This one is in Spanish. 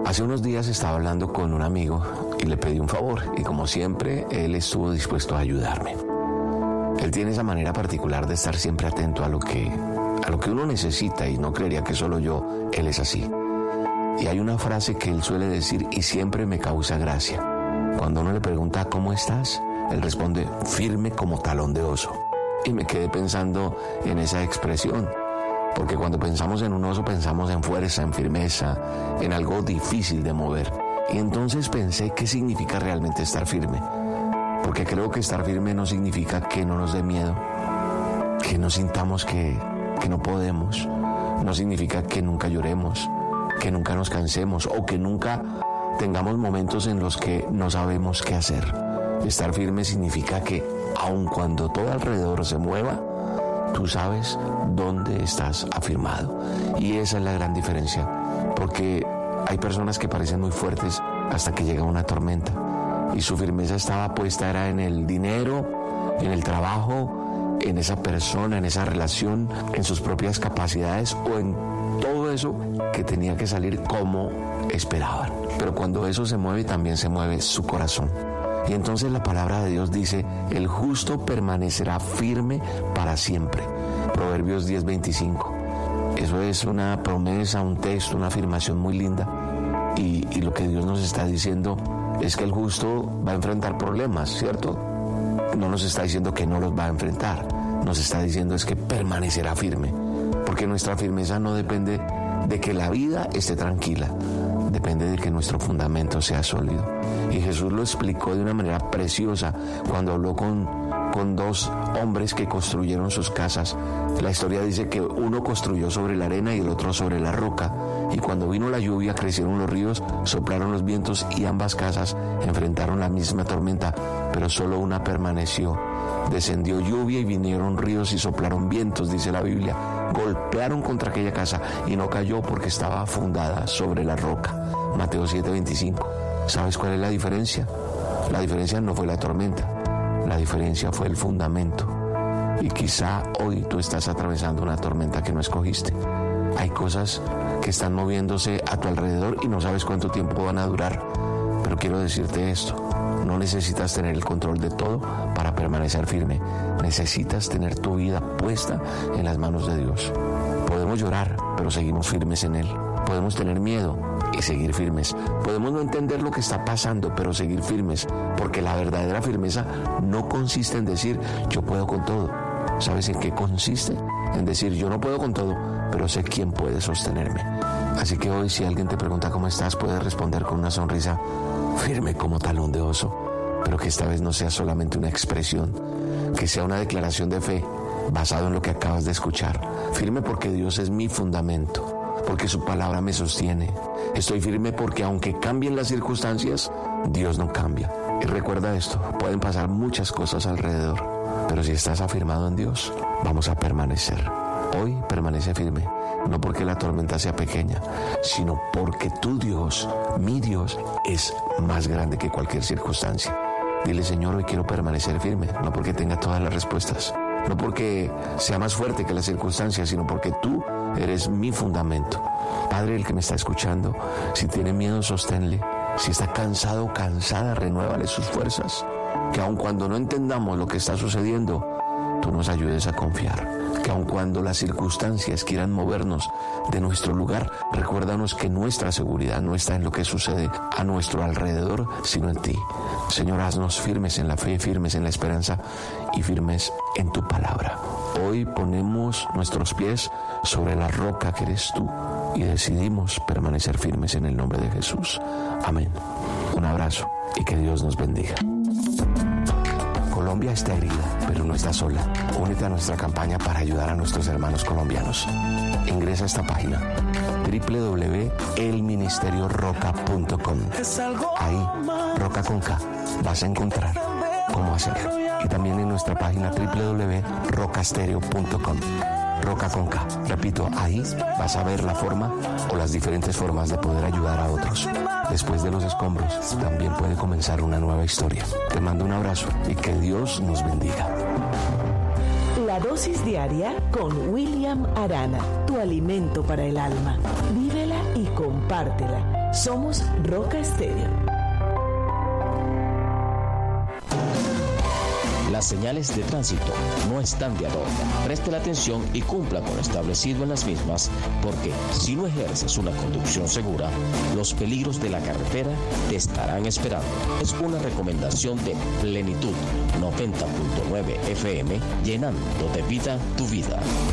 Hace unos días estaba hablando con un amigo y le pedí un favor, y como siempre, él estuvo dispuesto a ayudarme. Él tiene esa manera particular de estar siempre atento a lo que uno necesita, y no creería que solo yo, él es así. Y hay una frase que él suele decir y siempre me causa gracia. Cuando uno le pregunta ¿cómo estás?, él responde firme como talón de oso. Y me quedé pensando en esa expresión, porque cuando pensamos en un oso pensamos en fuerza, en firmeza, en algo difícil de mover. Y entonces pensé qué significa realmente estar firme, porque creo que estar firme no significa que no nos dé miedo, que no sintamos que no podemos, no significa que nunca lloremos, que nunca nos cansemos o que nunca tengamos momentos en los que no sabemos qué hacer. Estar firme significa que aun cuando todo alrededor se mueva, tú sabes dónde estás afirmado. Y esa es la gran diferencia, porque hay personas que parecen muy fuertes hasta que llega una tormenta y su firmeza estaba puesta era en el dinero, en el trabajo, en esa persona, en esa relación, en sus propias capacidades o en todo eso que tenía que salir como esperaban. Pero cuando eso se mueve, también se mueve su corazón. Y entonces la palabra de Dios dice, el justo permanecerá firme para siempre. Proverbios 10:25. Eso es una promesa, un texto, una afirmación muy linda. Y lo que Dios nos está diciendo es que el justo va a enfrentar problemas, ¿cierto? No nos está diciendo que no los va a enfrentar. Nos está diciendo es que permanecerá firme. Porque nuestra firmeza no depende de que la vida esté tranquila. Depende de que nuestro fundamento sea sólido. Y Jesús lo explicó de una manera preciosa cuando habló con dos hombres que construyeron sus casas. La historia dice que uno construyó sobre la arena y el otro sobre la roca. Y cuando vino la lluvia, crecieron los ríos, soplaron los vientos y ambas casas enfrentaron la misma tormenta, pero solo una permaneció. Descendió lluvia y vinieron ríos y soplaron vientos, dice la Biblia. Golpearon contra aquella casa y no cayó porque estaba fundada sobre la roca. Mateo 7:25. ¿Sabes cuál es la diferencia? La diferencia no fue la tormenta, la diferencia fue el fundamento. Y quizá hoy tú estás atravesando una tormenta que no escogiste. Hay cosas que están moviéndose a tu alrededor y no sabes cuánto tiempo van a durar. Pero quiero decirte esto, no necesitas tener el control de todo para permanecer firme. Necesitas tener tu vida puesta en las manos de Dios. Podemos llorar, pero seguimos firmes en Él. Podemos tener miedo y seguir firmes. Podemos no entender lo que está pasando, pero seguir firmes, porque la verdadera firmeza no consiste en decir yo puedo con todo. ¿Sabes en qué consiste? En decir yo no puedo con todo, pero sé quién puede sostenerme. Así que hoy, si alguien te pregunta cómo estás, puedes responder con una sonrisa firme como talón de oso, pero que esta vez no sea solamente una expresión, que sea una declaración de fe basado en lo que acabas de escuchar. Firme porque Dios es mi fundamento, porque su palabra me sostiene. Estoy firme porque aunque cambien las circunstancias, Dios no cambia. Y recuerda esto, pueden pasar muchas cosas alrededor, pero si estás afirmado en Dios, vamos a permanecer. Hoy permanece firme, no porque la tormenta sea pequeña, sino porque tu Dios, mi Dios, es más grande que cualquier circunstancia. Dile, Señor, hoy quiero permanecer firme, no porque tenga todas las respuestas, no porque sea más fuerte que las circunstancias, sino porque tú eres mi fundamento. Padre, el que me está escuchando, si tiene miedo, sosténle. Si está cansado o cansada, renuévale sus fuerzas. Que aun cuando no entendamos lo que está sucediendo, tú nos ayudes a confiar. Que aun cuando las circunstancias quieran movernos de nuestro lugar, recuérdanos que nuestra seguridad no está en lo que sucede a nuestro alrededor, sino en ti. Señor, haznos firmes en la fe, firmes en la esperanza y firmes en tu palabra. Hoy ponemos nuestros pies sobre la roca que eres tú y decidimos permanecer firmes en el nombre de Jesús. Amén. Un abrazo y que Dios nos bendiga. Colombia está herida, pero no está sola. Únete a nuestra campaña para ayudar a nuestros hermanos colombianos. Ingresa a esta página www.elministerioroca.com. Ahí, Roca con K, vas a encontrar cómo hacerlo. Y también en nuestra página www.rocastereo.com. Roca con K. Repito, ahí vas a ver la forma o las diferentes formas de poder ayudar a otros. Después de los escombros, también puede comenzar una nueva historia. Te mando un abrazo y que Dios nos bendiga. La dosis diaria con William Arana, tu alimento para el alma. Vívela y compártela. Somos Roca Estéreo. Las señales de tránsito no están de adorno. Preste la atención y cumpla con lo establecido en las mismas, porque si no ejerces una conducción segura, los peligros de la carretera te estarán esperando. Es una recomendación de Plenitud 90.9 FM, llenando de vida tu vida.